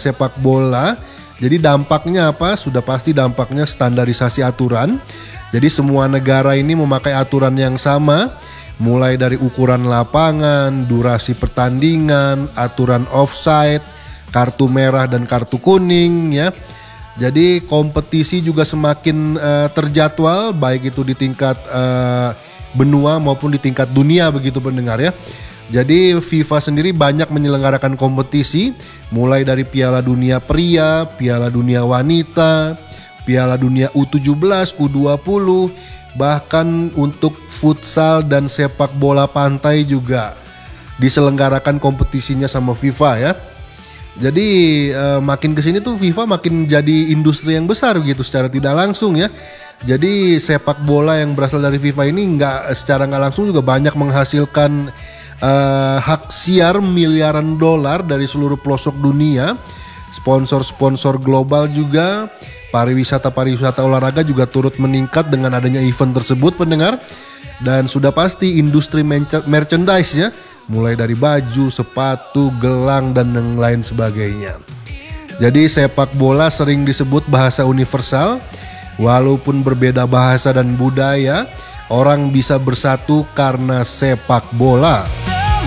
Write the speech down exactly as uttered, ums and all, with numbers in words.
sepak bola. Jadi dampaknya apa? Sudah pasti dampaknya standarisasi aturan. Jadi semua negara ini memakai aturan yang sama, mulai dari ukuran lapangan, durasi pertandingan, aturan offside, kartu merah dan kartu kuning ya. Jadi kompetisi juga semakin uh, terjadwal, baik itu di tingkat uh, benua maupun di tingkat dunia begitu pendengar ya. Jadi FIFA sendiri banyak menyelenggarakan kompetisi, mulai dari Piala Dunia Pria, Piala Dunia Wanita, Piala Dunia U tujuh belas, U dua puluh, bahkan untuk futsal dan sepak bola pantai juga diselenggarakan kompetisinya sama FIFA ya. Jadi eh, makin kesini tuh FIFA makin jadi industri yang besar gitu secara tidak langsung ya. Jadi sepak bola yang berasal dari FIFA ini nggak secara nggak langsung juga banyak menghasilkan eh, hak siar miliaran dolar dari seluruh pelosok dunia. Sponsor-sponsor global juga, pariwisata-pariwisata olahraga juga turut meningkat dengan adanya event tersebut pendengar. Dan sudah pasti industri merchandise ya, mulai dari baju, sepatu, gelang dan yang lain sebagainya. Jadi sepak bola sering disebut bahasa universal. Walaupun berbeda bahasa dan budaya, orang bisa bersatu karena sepak bola.